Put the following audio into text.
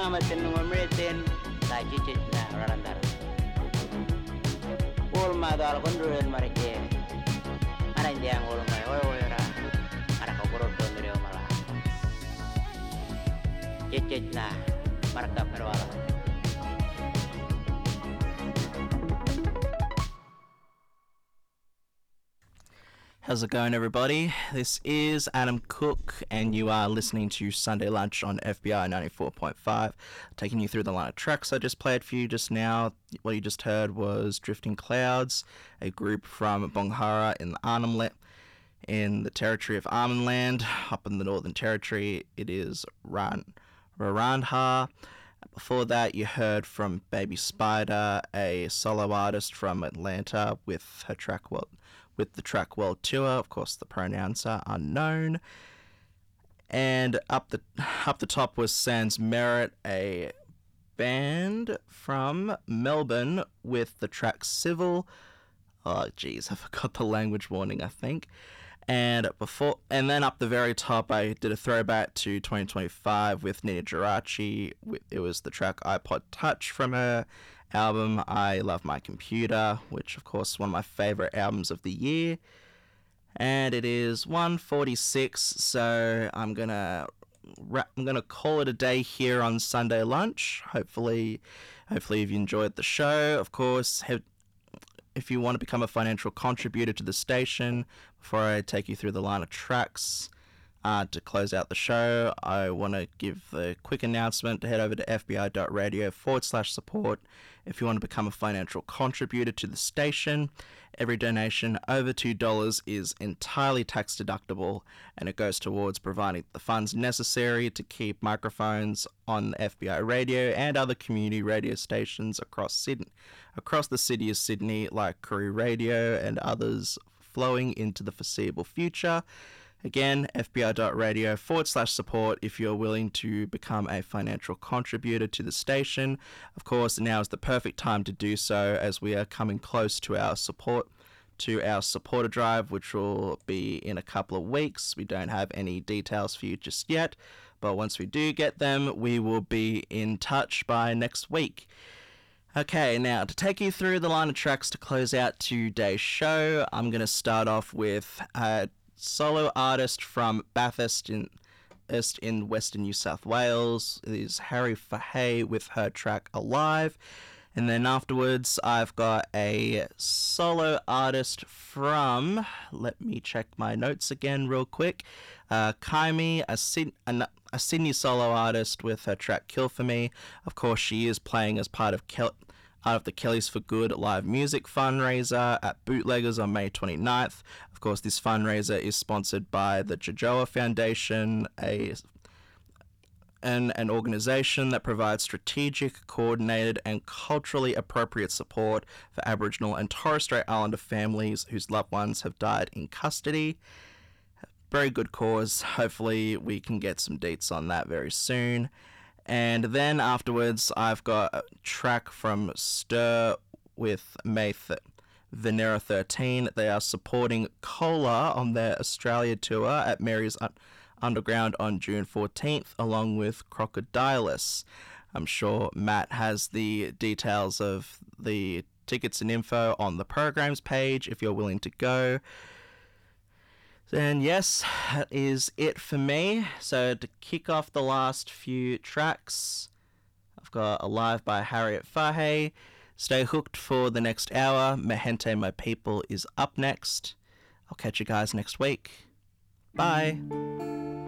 amatin ngomretin la cicit na rarandar ul ma dal gonduren marike ana ndiang ul mai oy ra ana ko goro to ndire mala cicit na marka perwala. How's it going, everybody? This is Adam Cook, and you are listening to Sunday Lunch on FBI 94.5, taking you through the line of tracks I just played for you just now. What you just heard was Drifting Clouds, a group from Bonghara in the territory of Arnhem up in the Northern Territory. It is Rarandha. Before that, you heard from Baby Spider, a solo artist from Atlanta, with the track World Tour. Of course, the pronouns are unknown. And up the top was Sans Merit, a band from Melbourne, with the track Civil. Oh, geez, I forgot the language warning, I think. And then up the very top, I did a throwback to 2025 with Nina Geraci. It was the track iPod Touch from her album I Love My Computer, which of course is one of my favorite albums of the year. And it is 1:46, so I'm gonna call it a day here on Sunday Lunch. Hopefully you've enjoyed the show. Of course, if you want to become a financial contributor to the station, before I take you through the line of tracks to close out the show, I want to give a quick announcement to head over to fbi.radio/support if you want to become a financial contributor to the station. Every donation over $2 is entirely tax deductible, and it goes towards providing the funds necessary to keep microphones on FBI radio and other community radio stations across the city of Sydney, like Koori Radio and others, flowing into the foreseeable future. Again, fbi.radio/support if you're willing to become a financial contributor to the station. Of course, now is the perfect time to do so, as we are coming close to our supporter drive, which will be in a couple of weeks. We don't have any details for you just yet, but once we do get them, we will be in touch by next week. Okay, now to take you through the line of tracks to close out today's show, I'm going to start off with a solo artist from Bathurst in Western New South Wales. It is Harry Fahey with her track Alive. And then afterwards, I've got a solo artist from, let me check my notes again real quick, Kaimi, a Sydney solo artist with her track Kill For Me. Of course, she is playing as part of the Kellys for Good live music fundraiser at Bootleggers on May 29th. Of course, this fundraiser is sponsored by the Jojoa Foundation, an organisation that provides strategic, coordinated and culturally appropriate support for Aboriginal and Torres Strait Islander families whose loved ones have died in custody. Very good cause. Hopefully we can get some deets on that very soon. And then afterwards, I've got a track from Stir with Venera 13. They are supporting Cola on their Australia tour at Mary's Underground on June 14th, along with Crocodilus. I'm sure Matt has the details of the tickets and info on the programs page if you're willing to go. Then yes, that is it for me. So to kick off the last few tracks, I've got Alive by Harriet Fahey. Stay hooked for the next hour. Mahente My People is up next. I'll catch you guys next week. Bye.